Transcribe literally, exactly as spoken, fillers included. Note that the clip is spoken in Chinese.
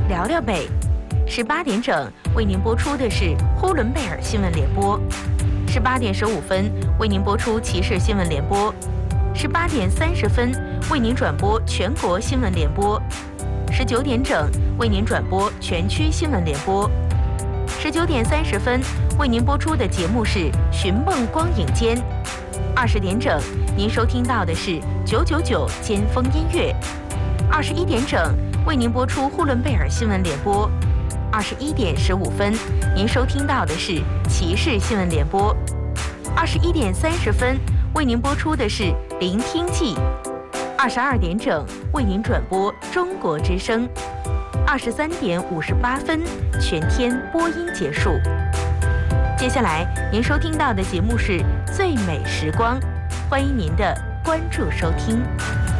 聊聊北。十八点整为您播出的是呼伦贝尔新闻联播。十八点十五分为您播出骑士新闻联播。十八点三十分为您转播全国新闻联播。十九点整为您转播全区新闻联播。十九点三十分为您播出的节目是《寻梦光影间》。二十点整您收听到的是九九九尖峰音乐。二十一点整为您播出呼伦贝尔新闻联播。二十一点十五分您收听到的是骑士新闻联播。二十一点三十分为您播出的是聆听记。二十二点整为您转播中国之声。二十三点五十八分全天播音结束。接下来您收听到的节目是最美时光，欢迎您的关注收听。